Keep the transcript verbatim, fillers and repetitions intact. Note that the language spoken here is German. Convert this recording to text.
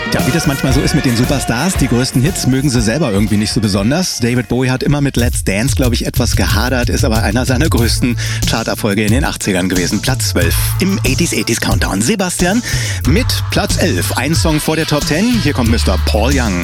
Ja, wie das manchmal so ist mit den Superstars, die größten Hits mögen sie selber irgendwie nicht so besonders. David Bowie hat immer mit Let's Dance, glaube ich, etwas gehadert, ist aber einer seiner größten Charterfolge in den achtzigern gewesen. Platz zwölf im achtziger achtziger Countdown. Sebastian mit Platz elf, ein Song vor der Top zehn. Hier kommt Mister Paul Young.